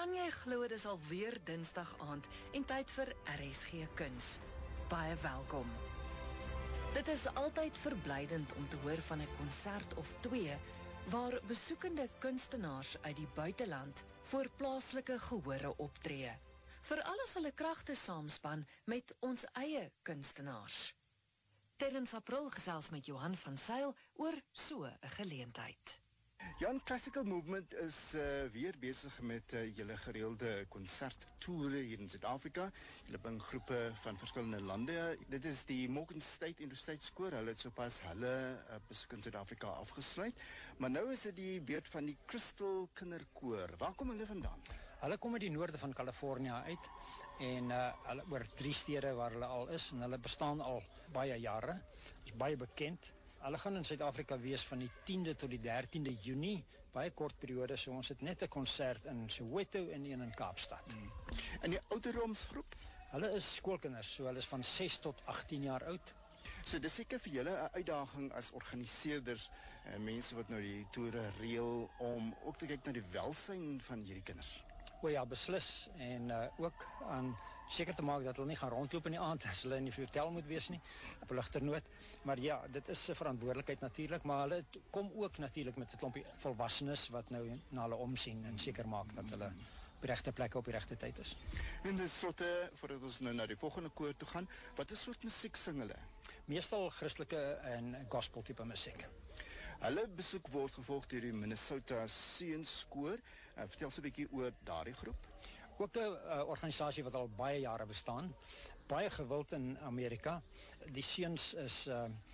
Kan jy glo dis alweer Dinsdag aand en tyd vir RSG Kuns? Baie welkom. Dit is altyd verblydend om te hoor van 'n konsert of twee waar besoekende kunstenaars uit die buiteland voor plaaslike gehore optree. Veral as hulle kragte saamspan met ons eie kunstenaars. Tydens April gesels met Johan van Zyl oor so 'n geleentheid. Jan, Classical Movement is weer besig met julle gereelde concerttoere hier in Suid-Afrika. Julle bring groepe van verskillende lande. Dit is die Morgan State Universiteitskoor. Hulle het sopas hulle besoek in Suid-Afrika afgesluit. Maar nou is dit die beurt van die Crystal Kinderkoor. Waar kom hulle vandaan? Hulle kom uit die noorde van Kalifornië uit en hulle oor 3 stede waar hulle al is en hulle bestaan al baie jare. Is baie bekend. Hulle gaan in Suid-Afrika wees van die 10de tot die 13de Junie, baie kort periode, so ons het net 'n konsert in Soweto en een in Kaapstad. En die ouderdomsgroep? Hulle is skoolkinders, so hulle is van 6 tot 18 jaar oud. So dis seker vir julle 'n uitdaging as organiseerders, mense wat nou die toere reël, om ook te kyk na die welsyn van hierdie kinders. O ja, beslis, en ook aan seker te maak dat hulle nie gaan rondloop in die aand as hulle in die hotel moet wees nie, op 'n ligter noot. Maar ja, dit is 'n verantwoordelikheid natuurlik, maar hulle kom ook natuurlik met 'n klompie volwassenes wat nou na hulle omsien en seker maak dat hulle op die regte plekke op die regte tyd is. En dis soorte, voordat ons nou na die volgende koor toe gaan, wat is soort musiek sing hulle? Meestal Christelike en gospel tipe musiek. Hulle besoek word gevolg deur die Minnesota Seunskoor. Vertel so 'n bietjie oor daardie groep. Ook 'n organisasie wat al baie jare bestaan, baie gewild in Amerika. Die seuns is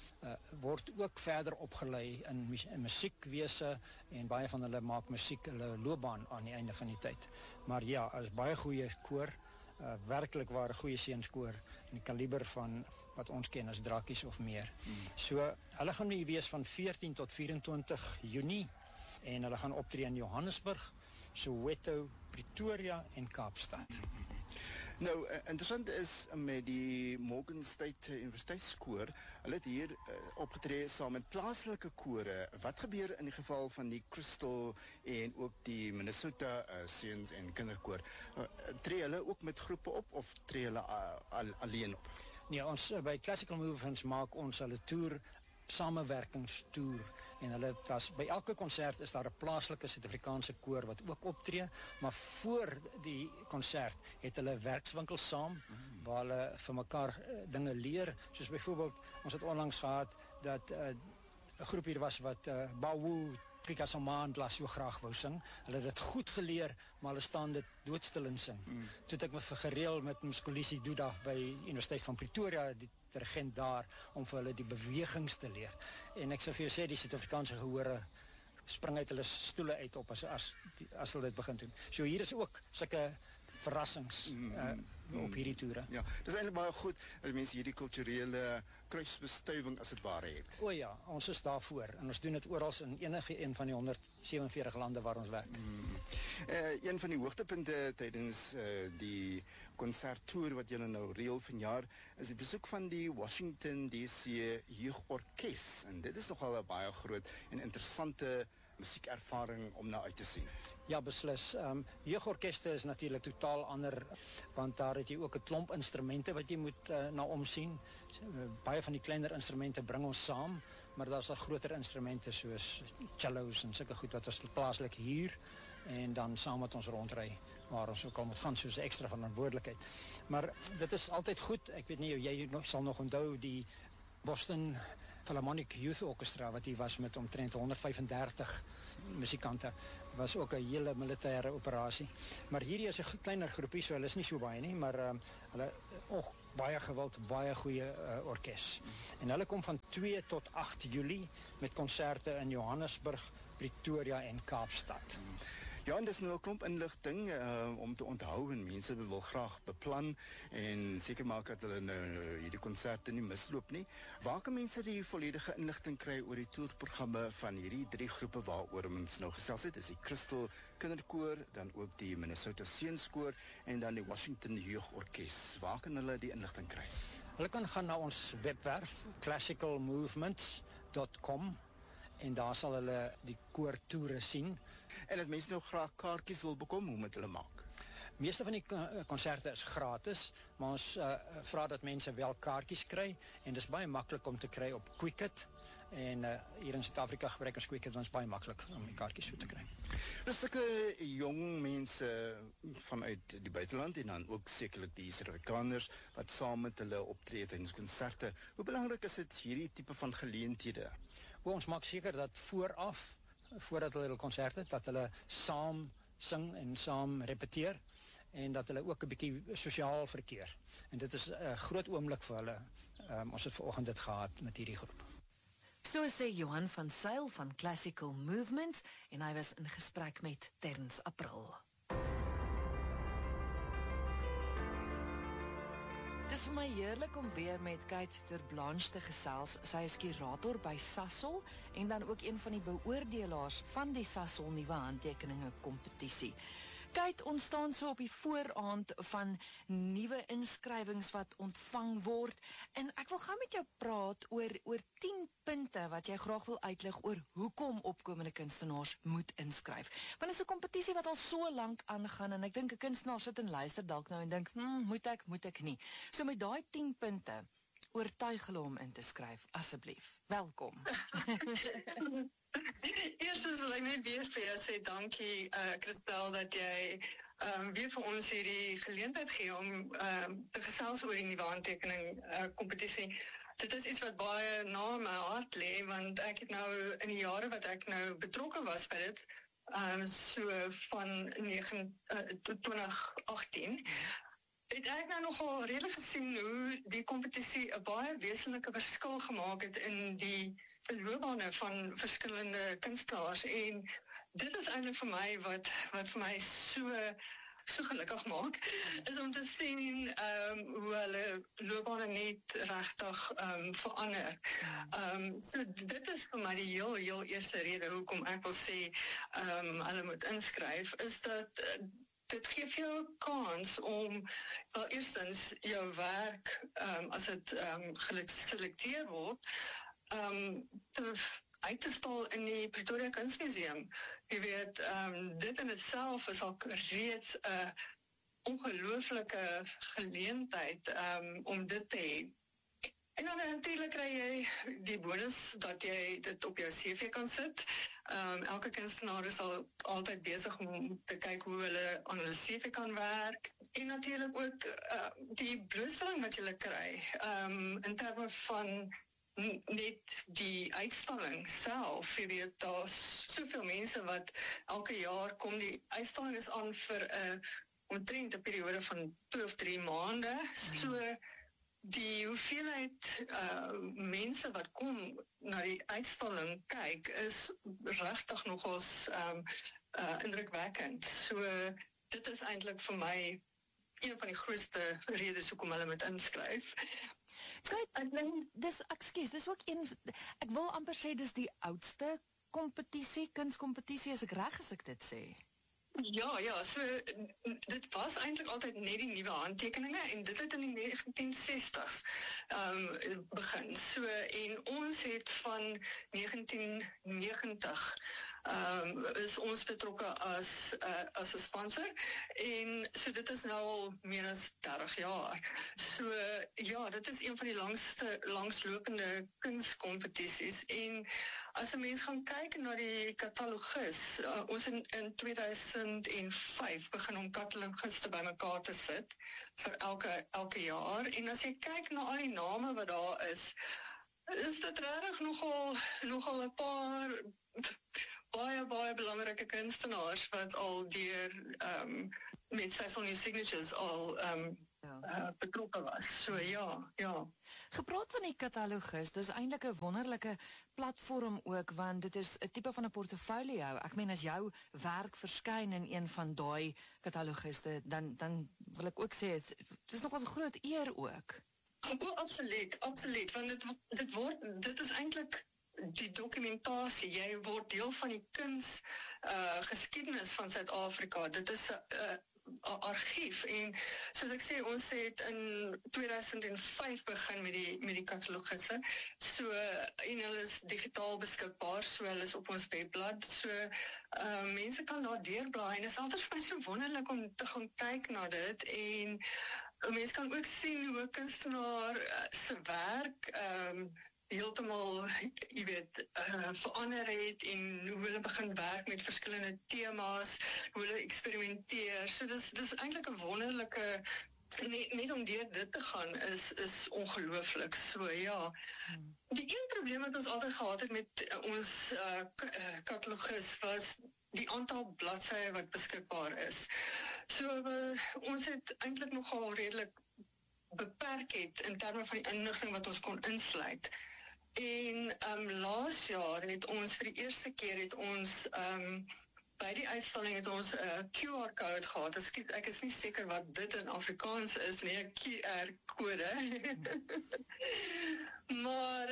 word ook verder opgelei in musiekwese en baie van hulle maak musiek hulle loopbaan aan die einde van die tyd. Maar ja, is baie goeie koor, werklik waar 'n goeie seunskoor in die kaliber van wat ons ken as Drakkies of meer. So hulle gaan hier wees van 14 tot 24 Junie en hulle gaan optree in Johannesburg, Soweto, Pretoria en Kaapstad. Nou, interessant is met die Morgan State Universiteitskoor, hulle het hier opgetree saam met plaaslike kore. Wat gebeur in die geval van die Crystal en ook die Minnesota Seuns en Kinderkoor? Tree hulle ook met groepe op of tree hulle alleen op? Nee, ons by Classical Movements maak ons hulle toer samewerkingstoer en hulle by elke konsert is daar 'n plaaslike Suid-Afrikaanse koor wat ook optree, maar voor die konsert het hulle 'n werkswinkel saam waar hulle vir mekaar dinge leer, soos byvoorbeeld ons het onlangs gehad dat 'n groep hier was wat Bawu Trika Somaan las so graag wou sing. Hulle het dit goed geleer, maar hulle staan dit doodstil in sing. Toe het ek me gereël met Mskolisi Duda by Universiteit van Pretoria, die regent daar, om vir hulle die bewegings te leer. En ek sou vir jou sê, die Suid-Afrikaanse gehore spring uit hulle stoele uit op as hulle dit begin doen. So hier is ook sulke verrassings op hierdie toere. Ja, dis eintlik baie goed dat mense hierdie kulturele kruisbestuiving as dit ware het. O ja, ons is daarvoor en ons doen dit oral in enige een van die 147 lande waar ons werk. Een van die hoogtepunte tydens die konserttoer wat julle nou reël vanjaar is die besoek van die Washington DC Jeugorkes, en dit is nogal 'n baie groot en interessante musiekervaring om na uit te sien. Ja, beslis. Jeugorkeste is natuurlik totaal ander, want daar het jy ook 'n klomp instrumente wat jy moet na omsien. Baie van die kleiner instrumente bring ons saam, maar daar's al groter instrumente soos cellos en sulke goed wat ons plaaslik huur en dan saam met ons rondry waar ons ook al moet gaan, soos 'n ekstra verantwoordelikheid. Maar dit is altyd goed. Ek weet nie, jy sal nog onthou die Boston Philharmonic Youth Orchestra wat hier was met omtrent 135 musikante, was ook 'n hele militêre operasie. Maar hierdie is 'n kleiner groepie, so hulle is nie so baie nie, maar hulle baie gewild, baie goeie orkes. En hulle kom van 2 tot 8 Julie met konserte in Johannesburg, Pretoria en Kaapstad. Ja, en dis nou 'n klomp inligting om te onthou en mense wil graag beplan en seker maak dat hulle nou hierdie konserte nie misloop nie. Waar kan mense die volledige inligting kry oor die toerprogramme van hierdie 3 groepe waaroor ons nou gesels het? Dis die Crystal Kinderkoor, dan ook die Minnesota Seunskoor en dan die Washington Jeugorkes. Waar kan hulle die inligting kry? Hulle kan gaan na ons webwerf classicalmovements.com en daar sal hulle die koortoere sien. En as mense nou graag kaartjies wil bekom, hoe moet hulle maak? Meeste van die konserte is gratis, maar ons vra dat mense wel kaartjies kry, en dit is baie maklik om te kry op Quicket, en hier in Suid-Afrika gebruik ons Quicket, dan is baie maklik om die kaartjies so te kry. Dus sulke jong mense vanuit die buiteland, en dan ook sekerlik die Suid-Afrikaners, wat saam met hulle optree tydens konserte, hoe belangrik is dit hierdie tipe van geleenthede? Ons maak seker dat voordat hulle konserte, dat hulle saam sing en saam repeteer, en dat hulle ook 'n bietjie sosiaal verkeer. En dit is 'n groot oomblik vir hulle. Ons het vanoggend dit gehad met hierdie groep. So sê Johan van Zyl van Classical Movements, en hy was in gesprek met Terns April. Dis vir my heerlik om weer met Kate ter Blanche te gesels. Sy is kurator by Sasol en dan ook een van die beoordelaars van die Sasol nuwe handtekeninge kompetisie. Kate, ons staan so op die vooraand van nuwe inskrywings wat ontvang word, en ek wil gou met jou praat oor 10 punte wat jy graag wil uitlig oor hoekom opkomende kunstenaars moet inskryf. Want dit is 'n kompetisie wat al so lank aangaan, en ek dink 'n kunstenaar sit en luister dalk nou en dink, moet ek nie. So met daai 10 punte, oortuig hulle om in te skryf, asseblief. Welkom. Eerstens wil ek net weer vir jou sê dankie, Christel, dat jy weer vir ons hierdie geleentheid gee om te gesels oor die nuwe handtekening kompetisie. Dit is iets wat baie na my hart lê, want ek het nou in die jare wat ek nou betrokke was by dit, so van 2018, het ek nou nogal redelik gesien hoe die kompetisie 'n baie wesenlike verskil gemaak het in die loopbane van verskillende kunstenaars, en dit is eintlik vir my wat vir my so gelukkig maak, is om te sien hoe hulle loopbane net regtig verander. So dit is vir my die heel eerste rede hoekom ek wil sê hulle moet inskryf, is dat dit gee vir jou 'n kans om wel eerstens jou werk, as dit geselekteer word, uit te stal in die Pretoria Kunsmuseum. Jy weet, dit in itself is al reeds 'n ongelooflike geleentheid om dit te hê. En dan natuurlik kry jy die bonus dat jy dit op jou CV kan sit. Elke kunstenaar is al altyd besig om te kyk hoe hulle aan hulle CV kan werk. En natuurlik ook die blootstelling wat jy kry in terme van net die uitstalling self. Jy weet, daar's soveel mense wat elke jaar kom. Die uitstalling is aan vir omtrent 'n periode van 2 of 3 maande. So die hoeveelheid mense wat kom na die uitstalling kyk is regtig nogals indrukwekkend. So dit is eintlik vir my een van die grootste redes hoekom hulle moet inskryf. Dis ook ek wil amper sê dis die oudste kompetisie, kunstkompetisie, as ek reg as ek dit sê. Ja, so dit was eintlik altyd net die nuwe handtekeninge, en dit het in die 1960s begin. So, en ons het van 1990 is ons betrokke as 'n sponsor, en so dit is nou al meer as 30 jaar. So ja, dit is een van die langslopende kunstkompetisies, en as 'n mens gaan kyk na die katalogus, ons in 2005 begin om kataloguste bymekaar te sit vir elke jaar, en as jy kyk na al die name wat daar is dit regtig nogal 'n paar baie belangrike kunstenaars wat al deur met Sasol New Signatures al betrokke was. So ja. Gepraat van die katalogus, dis eintlik 'n wonderlike platform ook, want dit is 'n tipe van 'n portfolio. Ek meen, as jou werk verskyn in een van daai kataloguste, dan wil ek ook sê, dit is nogal 'n groot eer ook. Absoluut, dit is eintlik die dokumentasie. Jy word deel van die geskiedenis van Suid-Afrika. Dit is argief en soos ek sê, ons het in 2005 begin met die katalogisse. So en hulle is digitaal beskikbaar, so hulle is op ons webblad. So mense kan daar deurblaai en dit is altyd vir my so wonderlik om te gaan kyk na dit en mense kan ook sien hoe 'n kunstenaar se werk heeltemal, jy weet, verander het en hoe hulle begin werk met verskillende temas, hoe hulle eksperimenteer. So dis eintlik 'n wonderlike, net om dit te gaan is ongelooflik. So ja. Die een probleem wat ons altyd gehad het met ons katalogus was die aantal bladsye wat beskikbaar is. So ons het eintlik nogal redelik beperk het in terme van die inligting wat ons kon insluit. En laas jaar het ons vir die eerste keer by die uitstalling het ons 'n QR-code gehad. Ek is nie seker wat dit in Afrikaans is nie, 'n QR-kode. Maar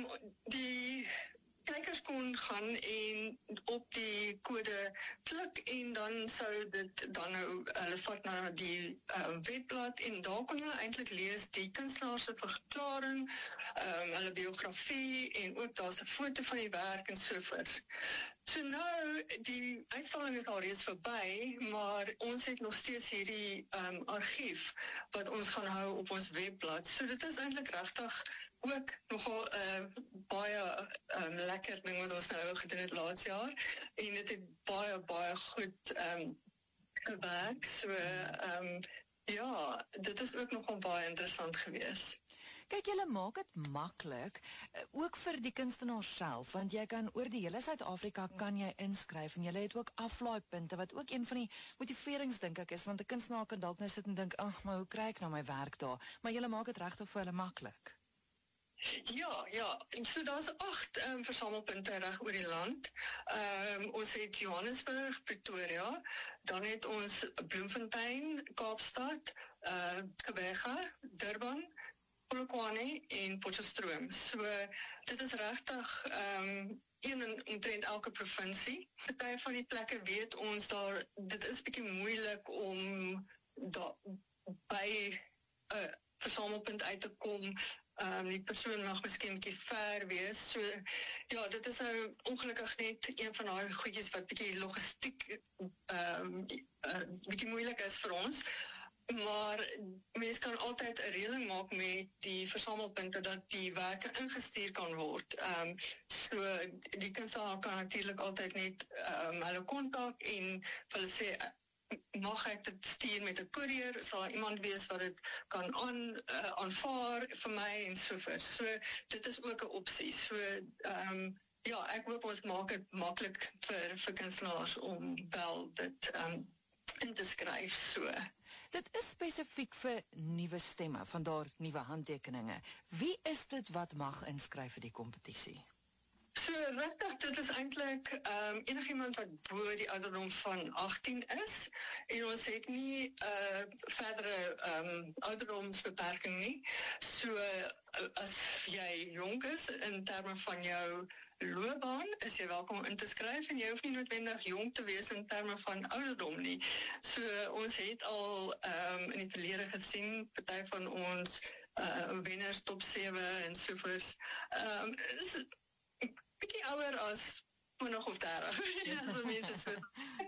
die kykers kon gaan en op die kode klik en dan sou dit dan nou hulle vat na die webblad en daar kon hulle eintlik lees die kunstenaar se verklaring, hulle biografie en ook daar's 'n foto van die werk en so voort. So nou, die uitstalling is alreeds verby, maar ons het nog steeds hierdie argief wat ons gaan hou op ons webblad. So dit is eintlik regtig ook nogal baie lekker ding wat ons nou gedoen het laas jaar en dit het baie goed gewerk. So ja, dit is ook nogal baie interessant geweest. Kyk, julle maak dit maklik, ook vir die kunstenaar self, want jy kan oor die hele Suid-Afrika kan jy inskryf en julle het ook aflaaipunte wat ook een van die motiverings dink ek is, want 'n kunstenaar kan dalk nou sit en dink, ag, maar hoe kry ek nou my werk daar? Maar julle maak dit regtig vir hulle maklik. Ja, en so daar's 8 versamelpunte reg oor die land. Ons het Johannesburg, Pretoria, dan het ons Bloemfontein, Kaapstad, Gqeberha, Durban, Polokwane en Potchefstroom. So dit is regtig een in omtrent elke provinsie. Party van die plekke weet ons dit is bietjie moeilik om by 'n versamelpunt uit te kom. Die persoon mag miskien 'n bietjie ver wees. So ja, dit is nou ongelukkig net een van daai goedjies wat bietjie logistiek bietjie moeilik is vir ons. Maar mens kan altyd 'n reëling maak met die versamelpunte dat die werke ingestuur kan word. So die kunstenaar kan natuurlik altyd net hulle kontak en hulle sê, mag ek dit stuur met 'n koerier? Sal daar iemand wees wat dit kan aanvaar vir my en so voort. So dit is ook 'n opsie. So ja, ek hoop ons maak dit maklik vir kunstenaars om wel dit in te skryf. So dit is spesifiek vir nuwe stemme, vandaar nuwe handtekeninge. Wie is dit wat mag inskryf vir die kompetisie? So regtig, dit is eintlik enigiemand wat bo die ouderdom van 18 is en ons het nie verdere ouderdomsbeperking nie. So as jy jonk is in terme van jou loopbaan, is jy welkom in te skryf en jy hoef nie noodwendig jong te wees in terme van ouderdom nie. So ons het al in die verlede gesien, party van ons wenners top 7 en sovoorts. Is bietjie ouer as 20 of 30. Ja, so mense so.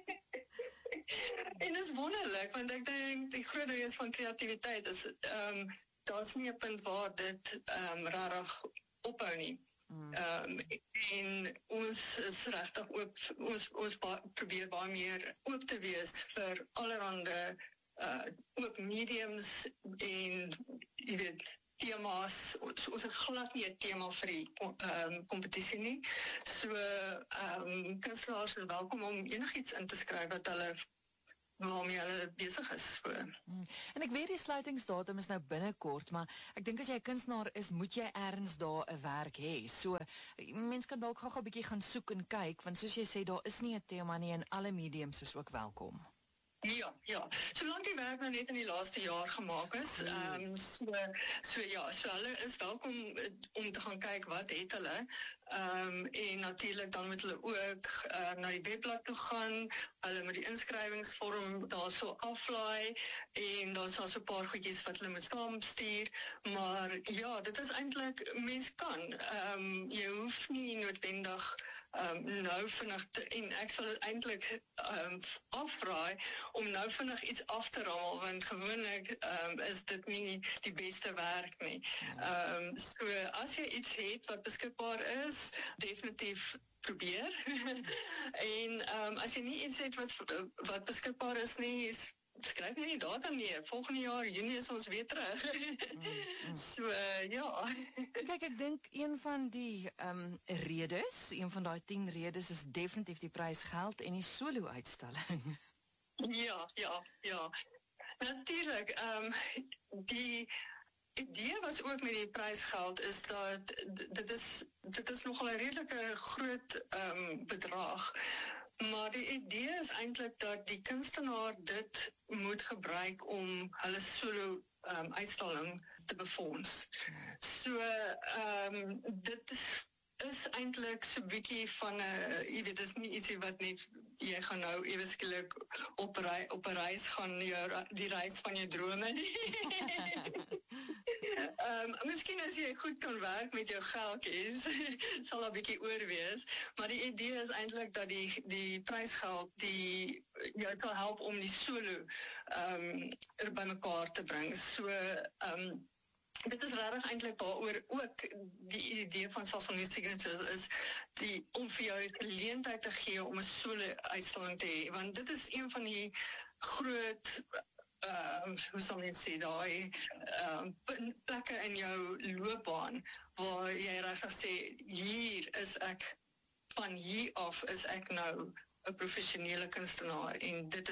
En dit is wonderlik, want ek dink die groot ding is van kreatiwiteit is daar's nie 'n punt waar dit rarig ophou nie. En ons is regtig oop, ons probeer baie meer oop te wees vir allerhande ook mediums en jy weet temas. Ons het glad nie 'n tema vir die kompetisie nie. So kunstenaars is welkom om enigiets in te skryf wat hulle waarmee hulle besig is. So. En ek weet die sluitingsdatum is nou binnekort, maar ek dink as jy 'n kunstenaar is, moet jy ergens daar 'n werk hê. So mense kan dalk gou 'n bietjie gaan soek en kyk, want soos jy sê, daar is nie 'n tema nie en alle mediums is ook welkom. Ja. Solank die werk nou net in die laaste jaar gemaak is, so hulle is welkom om te gaan kyk wat het hulle. En natuurlik dan moet hulle ook na die webblad toe gaan, hulle moet die inskrywingsvorm daarso aflaai en daar's so 'n paar goedjies wat hulle moet saamstuur, maar ja, dit is eintlik, mens kan, jy hoef nie noodwendig nou vinnig en ek sal dit eintlik afraai om nou vinnig iets af te rammel, want gewoonlik is dit nie die beste werk nie. So as jy iets het wat beskikbaar is, definitief probeer. En as jy nie iets het wat beskikbaar is nie, skryf nie die datum neer. Volgende jaar, Junie is ons weer terug. So, ja. Kyk, ek dink een van die redes, een van daai 10 redes is definitief die prysgeld en die solo-uitstalling. Ja. Natuurlik, die idee was ook met die prysgeld is dat dit is nogal 'n redelike groot bedrag. Maar die idee is eintlik dat die kunstenaar dit moet gebruik om hulle solo uitstalling te befonds. So dit is eintlik so 'n bietjie van 'n, jy weet, dis nie ietsie wat net jy gaan nou ewe skielik op 'n reis gaan, die reis van jou drome nie. Miskien as jy goed kan werk met jou geldjies, sal daar 'n bietjie oor wees, maar die idee is eintlik dat die prysgeld jou sal help om die solo by mekaar te bring. So dit is regtig eintlik waaroor ook die idee van Sasol Signatures is, om vir jou geleentheid te gee om 'n solo uitstalling te hê, want dit is een van die groot hoe sal mens sê, daai plekke in jou loopbaan waar jy regtig sê, van hier af is ek nou 'n professionele kunstenaar en dit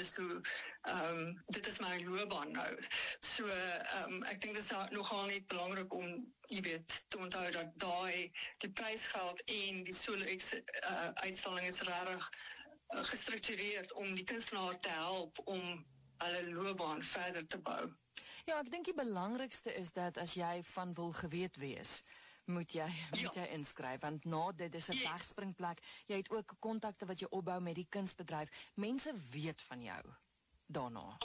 is my loopbaan nou. So ek dink dit is nogal net belangrik om, jy weet, te onthou dat die prysgeld en die solo uitstalling is regtig gestruktureerd om die kunstenaar te help om hulle loopbaan verder te bou. Ja, ek dink die belangrikste is dat as jy van wil geweet wees, moet jy inskryf, want na dit is 'n wegspringplek. Jy het ook kontakte wat jy opbou met die kunsbedryf. Mense weet van jou daarna.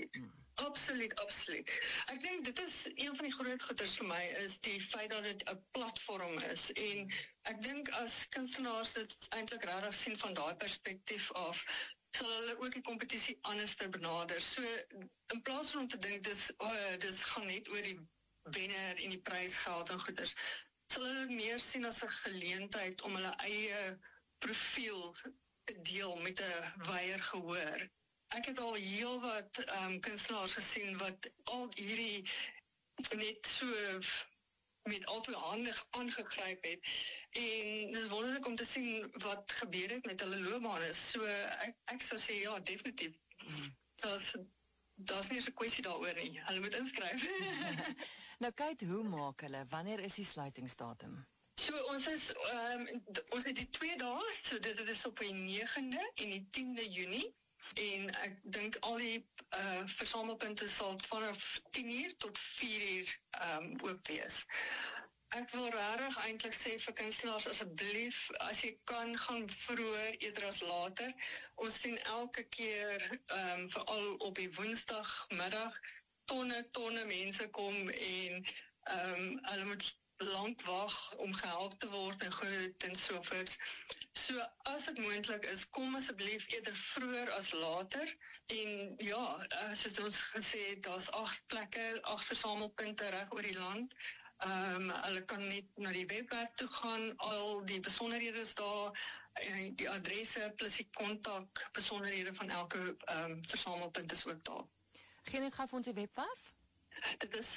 Absoluut. Ek dink dit is een van die groot goeders vir my, is die feit dat dit 'n platform is, en ek dink as kunstenaars dit eintlik regtig sien van daai perspektief af, sal hulle ook die kompetisie anders te benader. So, in plaas van om te dink, dis gaan net oor die wenner en die prysgeld en goeders, sal hulle meer sien as 'n geleentheid om hulle eie profiel te deel met 'n wyeer gehoor. Ek het al heelwat kunstenaars gesien wat al hierdie net so met al twee hande aangegryp het, en dit is wonderlik om te sien wat gebeur het met hulle loopbane. So ek sou sê ja, definitief. Daar's nie eens 'n kwessie daaroor nie. Hulle moet inskryf. Nou kyk, hoe maak hulle? Wanneer is die sluitingsdatum? So ons het die 2 dae, so dit is op die 9de en die 10de Junie. En ek dink al die versamelpunte sal vanaf 10:00 tot 4:00 oop wees. Ek wil regtig eintlik sê vir kunstenaars, asseblief, as jy kan, gaan vroeër eerder as later. Ons sien elke keer, veral op die woensdagmiddag, tonne mense kom en hulle moet lank wag om gehelp te word en goed en sovoorts. So as dit moontlik is, kom asseblief eerder vroeër as later. En ja, soos ons gesê het, daar's 8 plekke, 8 versamelpunte reg oor die land. Hulle kan net na die webwerf toe gaan, al die besonderhede is daar, die adresse plus die kontak besonderhede van elke versamelpunt is ook daar. Gee net gou vir ons die webwerf. Dit is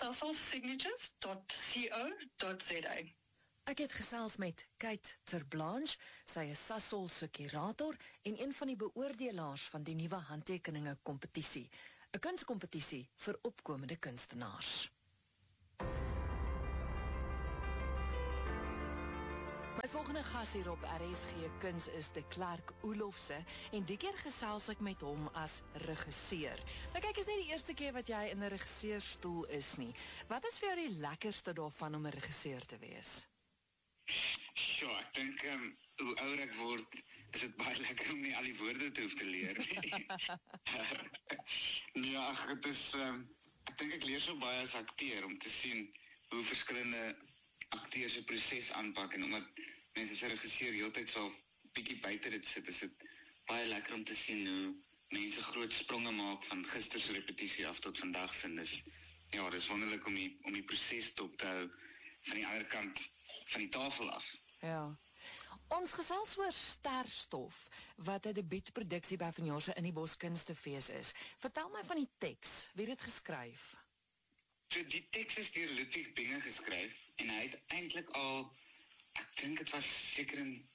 sasolsignatures.co.za. Ek het gesels met Kate Terblanche, sy is Sasol se kurator en een van die beoordelaars van die nuwe handtekeninge kompetisie, 'n kunskompetisie vir opkomende kunstenaars. My volgende gas hier op RSG Kuns is De Klerk Oelofse en die keer gesels ek met hom as regisseur. Nou kyk, is nie die eerste keer wat jy in 'n regisseurstoel is nie. Wat is vir jou die lekkerste daarvan om 'n regisseur te wees? Ja, ek dink hoe ouer ek word, is dit baie lekker om nie al die woorde te hoef te leer nie. Nee, ag, dit is ek dink ek leer so baie as akteur om te sien hoe verskillende akteurs se proses aanpak en omdat mense as 'n regisseur heeltyd so 'n bietjie buite dit sit, is dit baie lekker om te sien hoe mense groot spronge maak van gister se repetisie af tot vandag se. Dis wonderlik om die proses dop te hou van die ander kant van die tafel af. Ja. Ons gesels oor Sterstof, wat 'n debuutproduksie by vanjaar se In die Bos Kunstefees is. Vertel my van die teks, wie het dit geskryf? So die teks is deur Ludwig Binge geskryf en hy het eintlik al, ek dink dit was seker in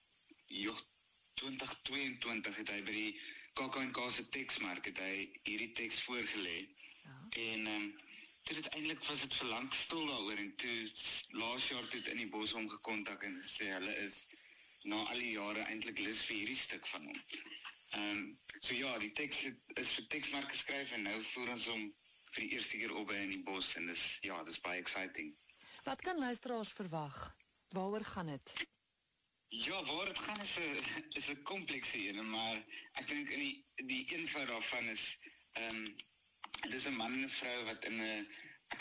2022 het hy by die KAK&K se teksmark het hy hierdie teks voorgelê. Ja. En toe dit eintlik was dit verlang stil daaroor en toe laas jaar toe In die Bos hom gekontak en gesê hulle is na al die jare eintlik lus vir hierdie stuk van hom. So ja, die teks is vir teksmark geskryf en nou voer ons hom vir die eerste keer op by In die Bos en dis baie exciting. Wat kan luisteraars verwag? Waaroor gaan dit? Ja, waar dit gaan is 'n komplekse ene, maar ek dink in die eenvoud daarvan is dit is 'n man en 'n vrou wat in 'n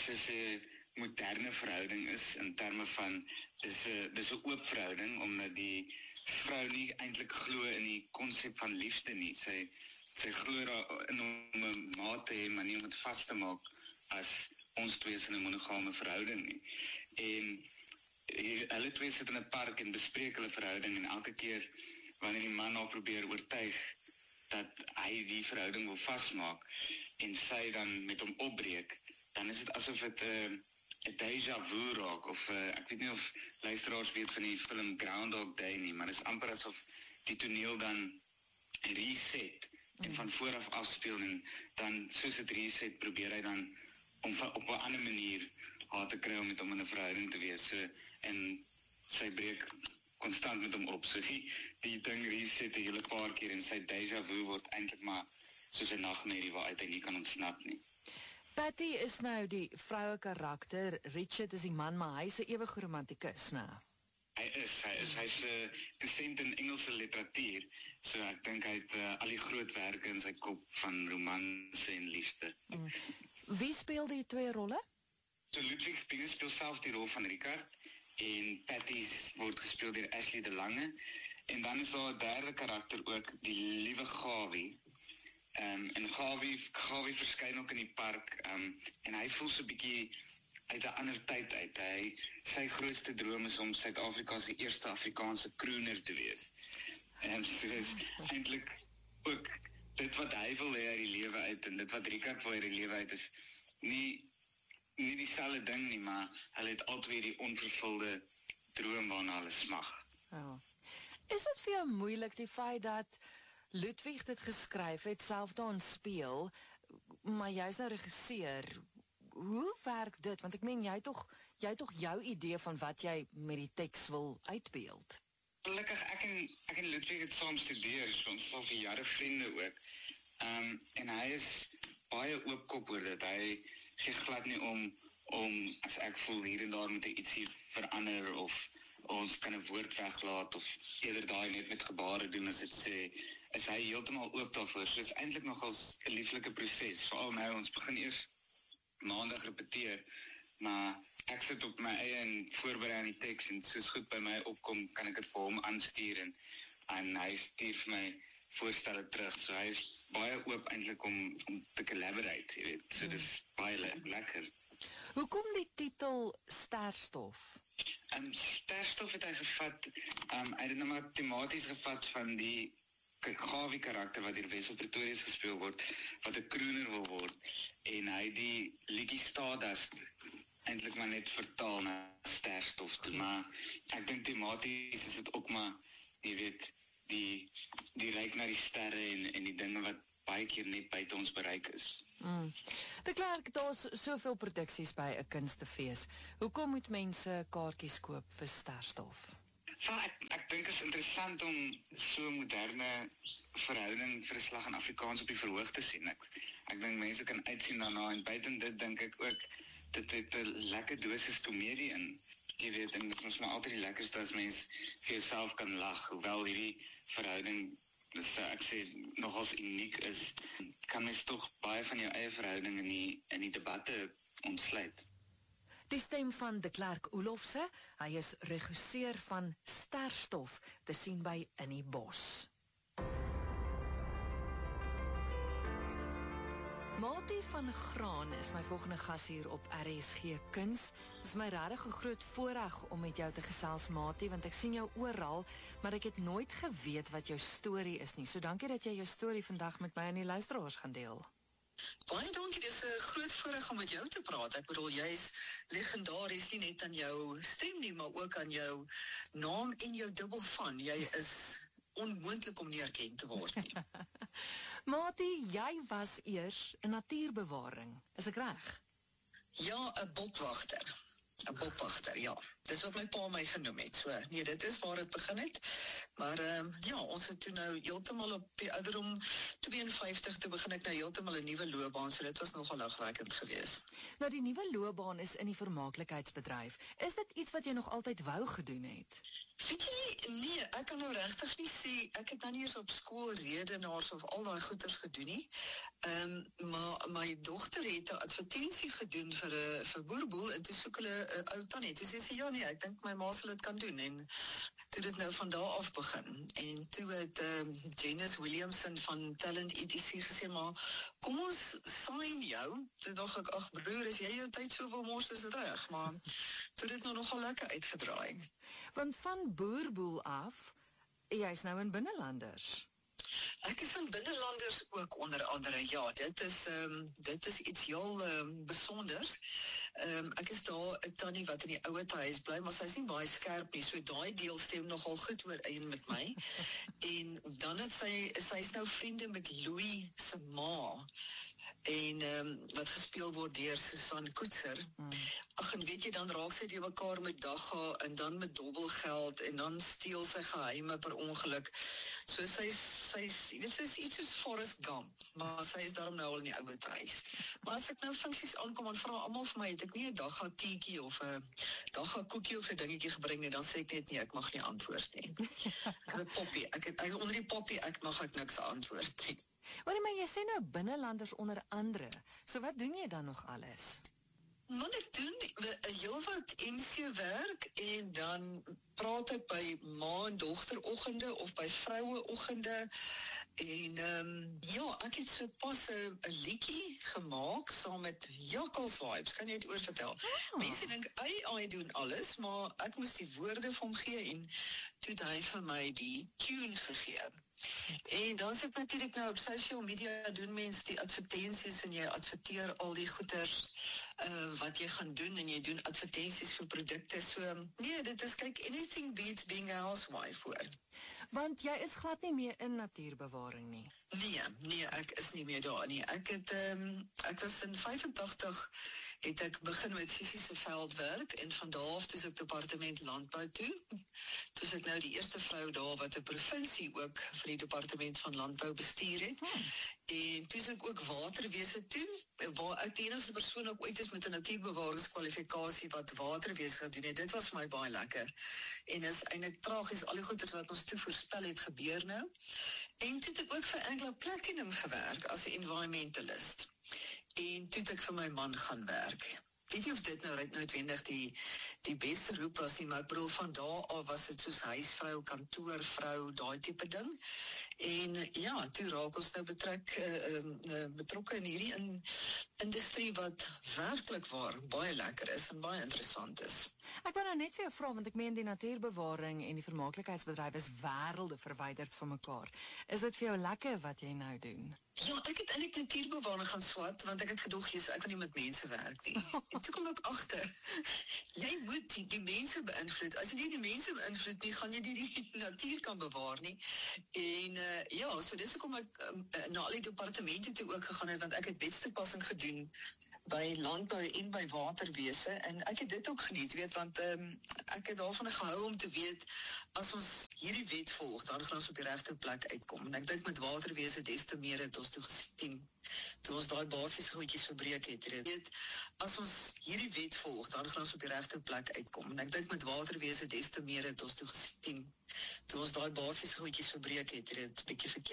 moderne verhouding is in terme van dis 'n oop verhouding omdat die vrou nie eintlik glo in die konsep van liefde nie. Sy glo daarin om 'n maat te hê, maar nie om dit vas te maak as ons twee in 'n monogame verhouding nie. En hulle twee sit in 'n park en bespreek hulle verhouding en elke keer wanneer die man haar probeer oortuig dat hy die verhouding wil vasmaak en sy dan met hom opbreek, dan is dit asof dit 'n déjà vu raak of ek weet nie of luisteraars weet van die film Groundhog Day nie, maar dit is amper asof die toneel dan reset en van vooraf afspeel en dan soos dit reset probeer hy dan om op 'n ander manier haar te kry om met hom in 'n verhouding te wees. So, en sy breek konstant met hom op. So die ding reset 'n hele paar keer en sy déjà vu word eintlik maar soos 'n nagmerrie waaruit hy nie kan ontsnap nie. Patty is nou die vroue karakter, Richard is die man, maar hy's 'n ewige romantikus, né? Hy's 'n dosent in Engelse literatuur. So ek dink hy het al die groot werke in sy kop van romanse en liefde. Wie speel die twee rolle? So Ludwig Binge speel self die rol van Richard en Patty word gespeel deur Ashley de Lange en dan is daar 'n derde karakter ook, die liewe Gawie. En Gawie verskyn ook in die park en hy voel so 'n bietjie uit 'n ander tyd uit. Sy grootste droom is om Suid-Afrika se eerste Afrikaanse crooner te wees. En so is eintlik ook dit wat hy wil hê uit die lewe uit en dit wat Richard wil hê uit die lewe uit is nie dieselfde ding nie, maar hulle het altyd die onvervulde droom waarna hulle smag. Ja. Is dit vir jou moeilik die feit dat Ludwig dit geskryf het, self daarin speel, maar jy's nou regisseur? Hoe werk dit? Want ek meen jy het tog jou idee van wat jy met die teks wil uitbeeld. Gelukkig ek en Ludwig het saam studeer, so ons is al vir jare vriende ook. En hy is baie oopkop oor dit. Hy gee glad nie om as ek voel hier en daar moet hy ietsie verander of ons kan 'n woord weglaat of eerder daai net met gebare doen as dit sê, is hy heeltemal oop daarvoor. So is eintlik nogals 'n lieflike proses. Veral nou, ons begin eers maandag repeteer, maar ek sit op my eie en voorberei aan die teks en soos goed by my opkom, kan ek dit vir hom aanstuur en hy stuur vir my voorstelle terug. So hy is baie oop eintlik om te collaborate, jy weet. So dis baie lekker. Hoekom die titel Sterstof? Sterstof het hy gevat, hy het dit nou maar tematies gevat van die Gawie karakter wat deur Wessel Pretorius gespeel word, wat 'n crooner wil word, en hy die liedjie Stardust eintlik maar net vertaal na Sterstof toe, maar ek dink tematies is dit ook maar, jy weet, die reik na die sterre en die dinge wat baie keer net buite ons bereik is. De Klerk, daar's soveel produksies by 'n kunstefees. Hoekom moet mense kaartjies koop vir Sterstof? Ja, ek dink is interessant om so 'n moderne verhouding vir 'n slag in Afrikaans op die verhoog te sien. Ek dink mense kan uitsien daarna en buiten dit dink ek ook dit het 'n lekker dosis komedie in. Jy weet, en dit is maar altyd die lekkerste as mens vir jouself kan lag, hoewel hierdie verhouding, ek sê, nogals uniek is, kan mens tog baie van jou eie verhouding in die debatte ontsluit. Die stem van De Klerk Olofse, hy is regisseur van Sterstof, te sien by In die Bos. Mati van Graan is my volgende gas hier op RSG Kuns. Dit is my regtig 'n groot voorreg om met jou te gesels, Mati, want ek sien jou oral, maar ek het nooit geweet wat jou storie is nie. So dankie dat jy jou storie vandag met my en die luisteraars gaan deel. Baie dankie, dis 'n groot voorreg om met jou te praat. Ek bedoel, jy's legendaries nie net aan jou stem nie, maar ook aan jou naam en jou dubbel van. Jy is onmoontlik om nie herken te word nie. Mati, jy was eers in natuurbewaring, is ek reg? Ja, 'n botwagter. 'n Botwagter, ja. Dis wat my pa my genoem het. So, nee, dit is waar dit begin het. Maar ja, ons het toe nou heeltemal op die ouderdom 52 toe begin ek nou heeltemal 'n nuwe loopbaan, so dit was nogal lagwekkend geweest. Nou, die nuwe loopbaan is in die vermaaklikheidsbedryf. Is dit iets wat jy nog altyd wou gedoen het? Weet jy, nee, ek kan nou regtig nie sê, ek het nou nie eens op skool redenaars of al daai goeters gedoen nie. Maar my dogter het 'n advertensie gedoen vir Boerboel en toe soek hulle 'n ou tannie. Toe sê sy, ja nee, ek dink my ma sal dit kan doen en toe dit nou van daar af begin. En toe het Janice Williamson van Talent ETC gesê, maar kom ons sign jou. Toe dink ek, ag broer, as jy jou tyd so wil mors, is dit reg, maar toe dit nou nogal lekker uitgedraai. Want van Boerboel af, jy's nou in Binnelanders. Ek is in Binnelanders ook onder andere, ja, dit is iets heel besonders. Ek is daar 'n tannie wat in die ouete huis bly, maar sy is nie baie skerp nie, so daai deel stem nogal goed ooreen met my. En dan het sy's nou vriende met Louis se ma, en wat gespeel word deur Susan Koetser. Ag, en weet jy, dan raak sy die mekaar met dagga en dan met dobbelgeld en dan steel sy geheime per ongeluk. So sy is iets soos Forrest Gump, maar sy is daarom nou al in die ouete huis. Maar as ek nou funksies aankom en vra almal vir my, het ek nie 'n dagga teetjie of 'n dagga koekie of 'n dingetjie gebring nie, dan sê ek net nee, ek mag nie antwoord nie. Ek het 'n poppie, ek onder die poppie, ek mag niks antwoord nie. Maar jy sê nou Binnelanders onder andere. So wat doen jy dan nog alles? Man, ek doen heel wat MC werk en dan praat ek by ma en dogteroggende of by vroueoggende en ja, ek het so pas 'n liedjie gemaak saam met Jakkals Vibes. Kan jy dit oor vertel? Mense dink hy doen alles, maar ek moes die woorde vir hom gee en toe het hy vir my die tune gegee. En dan sit natuurlik nou op social media doen mense die advertensies en jy adverteer al die goeders wat jy gaan doen en jy doen advertensies vir produkte. So nee, dit is kyk, anything beats being a housewife hoor. Want jy is glad nie meer in natuurbewaring nie. Nee, ek is nie meer daar nie. Ek was in 85 het ek begin met fisiese veldwerk en van daar af toe ek departement landbou toe. Toe ek nou die eerste vrou daar wat 'n provinsie ook vir die departement van landbou bestuur het. En toe ek ook waterwese toe, waar ek die enigste persoon ook ooit is met 'n natuurbewaringskwalifikasie wat waterwese gedoen het. Dit was vir my baie lekker. En is eintlik tragies al die goeders wat ons toe voorspel het gebeur nou. En toe het ek ook vir Anglo Platinum gewerk as 'n environmentalist. En toe het ek vir my man gaan werk. Ek weet nie of dit nou noodwendig die beste roep was nie, maar ek bedoel van daar af was dit soos huisvrou, kantoorvrou, daai tipe ding. En ja, toe raak ons nou betrokke in hierdie industrie wat werklik waar baie lekker is en baie interessant is. Ek wou nou net vir jou vra, want ek meen die natuurbewaring en die vermaaklikheidsbedryf is wêrelde verwyderd van mekaar. Is dit vir jou lekker wat jy nou doen? Ja, ek het eintlik natuurbewaring gaan swat, want ek het gedoog, ek kan nie met mense werk nie. En toe kom ek agter, jy moet die mense beïnvloed. As jy nie die mense beïnvloed nie, gaan jy nie die natuur kan bewaar nie. En ja, so dis hoekom ek na al die departemente toe ook gegaan het, want ek het wetstoepassing gedoen by landbou en by waterwese, en ek het dit ook geniet, weet, want ek het daarvan gehou om te weet, as ons hierdie wet volg, dan gaan ons op die regte plek uitkom, en ek dink met waterwese des te meer het ons toe gesien, toe ons daai basiese goedjies verbreek het, weet, as ons hierdie wet volg, dan gaan ons op die regte plek uitkom, en ek dink met waterwese des te meer het ons toe gesien, toe ons daai basiese goedjies verbreek het, bietjie verkeerd